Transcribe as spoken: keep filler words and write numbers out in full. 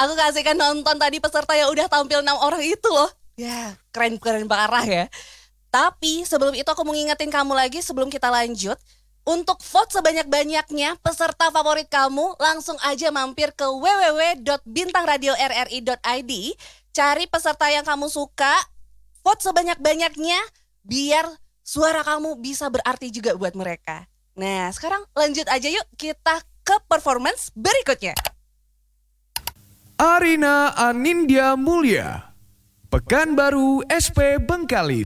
Aku kasihkan nonton tadi peserta yang udah tampil enam orang itu loh. Ya, keren-keren parah ya. Tapi sebelum itu aku mau ngingetin kamu lagi sebelum kita lanjut. Untuk vote sebanyak-banyaknya peserta favorit kamu, langsung aja mampir ke w w w dot bintang radio r r i dot i d. Cari peserta yang kamu suka, vote sebanyak-banyaknya biar suara kamu bisa berarti juga buat mereka. Nah, sekarang lanjut aja yuk kita ke performance berikutnya. Arina Anindya Mulia, Pekanbaru S P Bengkali.